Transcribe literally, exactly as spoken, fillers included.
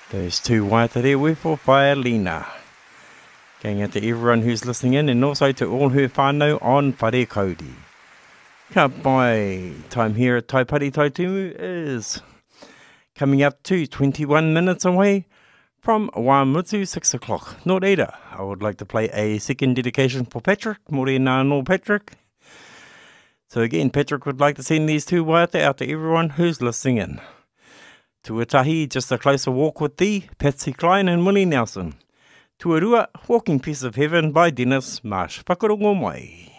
Those two waiata there were for Paelina. Going out to everyone who's listening in and also to all her whānau on Whare Kauri. Ka pai, time here at Taipari Taitumu is coming up to twenty-one minutes away from Wāmutu, six o'clock. Nō reira, I would like to play a second dedication for Patrick. Morena no Patrick. So again, Patrick would like to send these two waiata out to everyone who's listening in. Tuatahi, just a closer walk with thee, Patsy Cline and Willie Nelson. Tuarua, Walking Piece of Heaven by Dennis Marsh. Whakarongo mai.